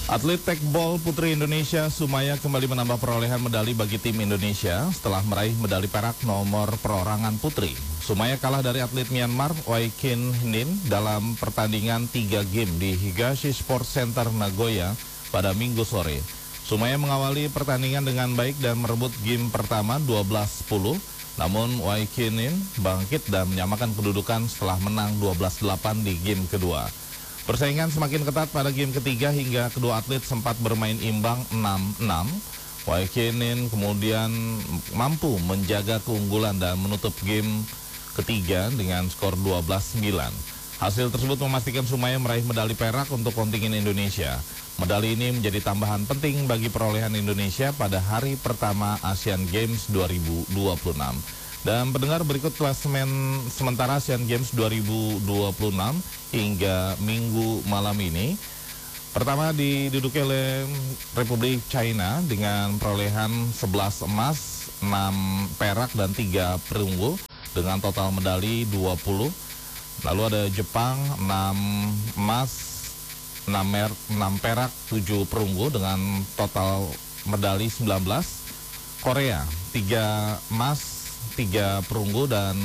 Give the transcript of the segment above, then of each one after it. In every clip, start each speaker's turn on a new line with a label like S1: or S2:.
S1: Atlet tekbol putri Indonesia Sumaya kembali menambah perolehan medali bagi tim Indonesia setelah meraih medali perak nomor perorangan putri. Sumaya kalah dari atlet Myanmar Wai Kin Nin dalam pertandingan 3 game di Higashi Sports Center Nagoya pada Minggu sore. Sumaya mengawali pertandingan dengan baik dan merebut game pertama 12-10, namun Wai Kin Nin bangkit dan menyamakan kedudukan setelah menang 12-8 di game kedua. Persaingan semakin ketat pada game ketiga hingga kedua atlet sempat bermain imbang 6-6. Wai Kin Nin kemudian mampu menjaga keunggulan dan menutup game ketiga dengan skor 12-9. Hasil tersebut memastikan Sumaya meraih medali perak untuk kontingen Indonesia. Medali ini menjadi tambahan penting bagi perolehan Indonesia pada hari pertama Asian Games 2026. Dan pendengar, berikut klasemen sementara Asian Games 2026 hingga Minggu malam ini. Pertama diduduki oleh Republik China dengan perolehan 11 emas, 6 perak dan 3 perunggu dengan total medali 20. Lalu ada Jepang 6 emas, 6 perak, 7 perunggu dengan total medali 19. Korea 3 emas, 3 perunggu dan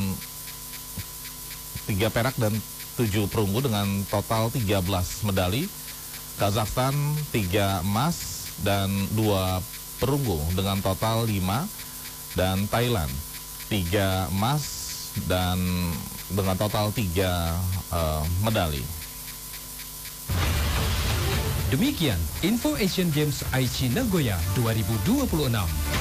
S1: 3 perak dan 7 perunggu dengan total 13 medali. Kazakhstan 3 emas dan 2 perunggu dengan total 5. Dan Thailand 3 emas dan dengan total 3 medali.
S2: Demikian info Asian Games Aichi Nagoya 2026.